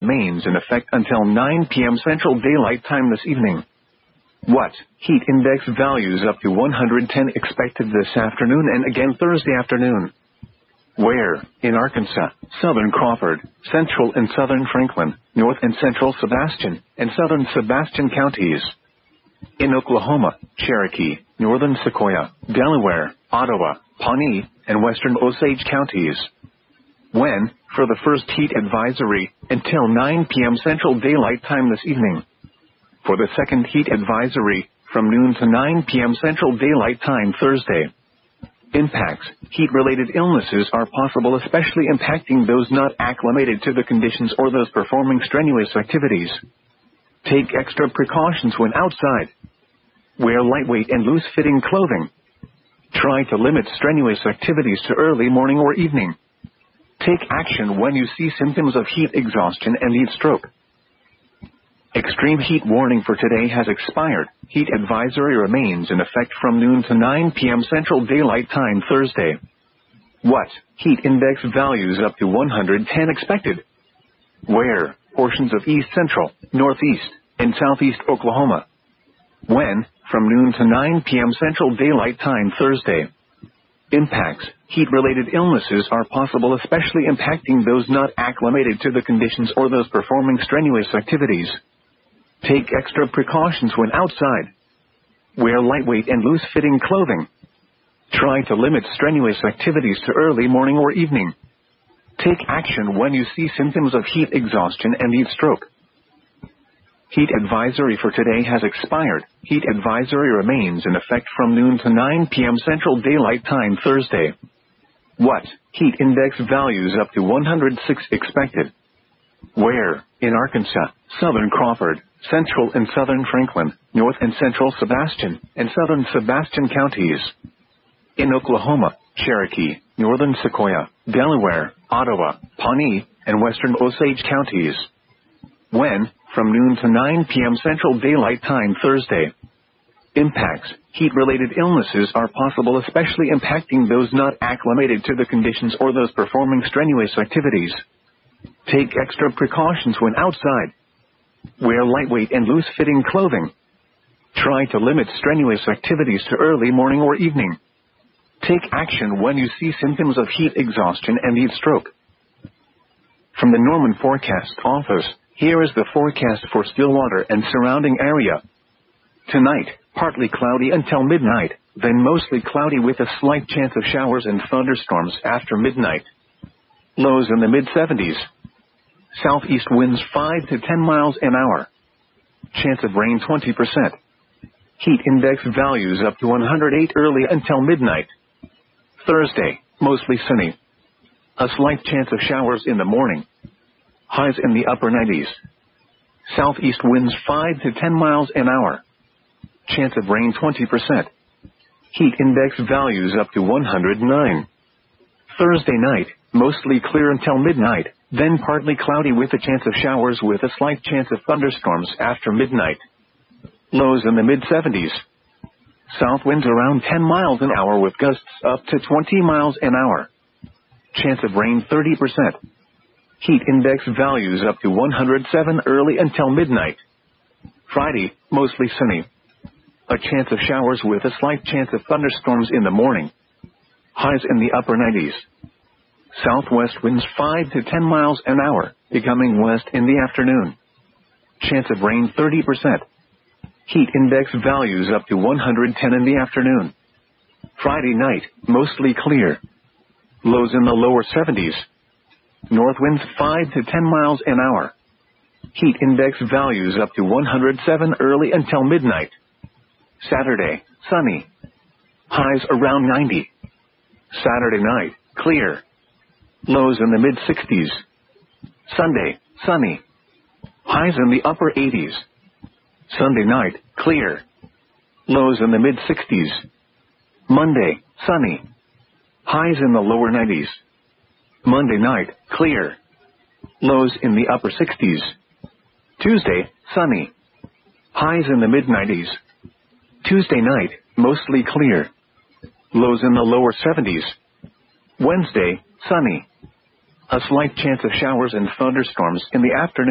remains in effect until 9 p.m. Central Daylight Time this evening. What? Heat index values up to 110 expected this afternoon and again Thursday afternoon. Where? In Arkansas, southern Crawford, central and southern Franklin, north and central Sebastian, and southern Sebastian counties. In Oklahoma, Cherokee, northern Sequoia, Delaware, Ottawa, Pawnee, and western Osage counties. When? For the first heat advisory, until 9 p.m. Central Daylight Time this evening. For the second heat advisory, from noon to 9 p.m. Central Daylight Time Thursday. Impacts. Heat-related illnesses are possible, especially impacting those not acclimated to the conditions or those performing strenuous activities. Take extra precautions when outside. Wear lightweight and loose-fitting clothing. Try to limit strenuous activities to early morning or evening. Take action when you see symptoms of heat exhaustion and heat stroke. Extreme heat warning for today has expired. Heat advisory remains in effect from noon to 9 p.m. Central Daylight Time Thursday. What? Heat index values up to 110 expected. Where? Portions of east central, northeast, and southeast Oklahoma. When? From noon to 9 p.m. Central Daylight Time Thursday. Impacts. Heat-related illnesses are possible, especially impacting those not acclimated to the conditions or those performing strenuous activities. Take extra precautions when outside. Wear lightweight and loose-fitting clothing. Try to limit strenuous activities to early morning or evening. Take action when you see symptoms of heat exhaustion and heat stroke. Heat advisory for today has expired. Heat advisory remains in effect from noon to 9 p.m. Central Daylight Time Thursday. What? Heat index values up to 106 expected. Where? In Arkansas, southern Crawford, central and southern Franklin, north and central Sebastian, and southern Sebastian counties. In Oklahoma, Cherokee, northern Sequoia, Delaware, Ottawa, Pawnee, and western Osage counties. When? From noon to 9 p.m. Central Daylight Time Thursday. Impacts. Heat-related illnesses are possible, especially impacting those not acclimated to the conditions or those performing strenuous activities. Take extra precautions when outside. Wear lightweight and loose-fitting clothing. Try to limit strenuous activities to early morning or evening. Take action when you see symptoms of heat exhaustion and heat stroke. From the Norman Forecast Office, here is the forecast for Stillwater and surrounding area. Tonight, partly cloudy until midnight, then mostly cloudy with a slight chance of showers and thunderstorms after midnight. Lows in the mid-70s. Southeast winds 5 to 10 miles an hour. Chance of rain 20%. Heat index values up to 108 early until midnight. Thursday, mostly sunny. A slight chance of showers in the morning. Highs in the upper 90s. Southeast winds 5 to 10 miles an hour. Chance of rain 20%. Heat index values up to 109. Thursday night, mostly clear until midnight, then partly cloudy with a chance of showers with a slight chance of thunderstorms after midnight. Lows in the mid-70s. South winds around 10 miles an hour with gusts up to 20 miles an hour. Chance of rain 30%. Heat index values up to 107 early until midnight. Friday, mostly sunny. A chance of showers with a slight chance of thunderstorms in the morning. Highs in the upper 90s. Southwest winds 5 to 10 miles an hour, becoming west in the afternoon. Chance of rain 30%. Heat index values up to 110 in the afternoon. Friday night, mostly clear. Lows in the lower 70s. North winds 5 to 10 miles an hour. Heat index values up to 107 early until midnight. Saturday, sunny. Highs around 90. Saturday night, clear. Lows in the mid-60s. Sunday, sunny. Highs in the upper 80s. Sunday night, clear. Lows in the mid-60s. Monday, sunny. Highs in the lower 90s. Monday night, clear. Lows in the upper 60s. Tuesday, sunny. Highs in the mid-90s. Tuesday night, mostly clear. Lows in the lower 70s. Wednesday, sunny. A slight chance of showers and thunderstorms in the afternoon.